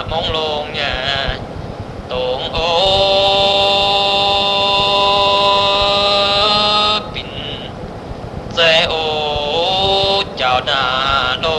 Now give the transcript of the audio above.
mong luôn nhà tuồng ô pin xe ô chào nà đô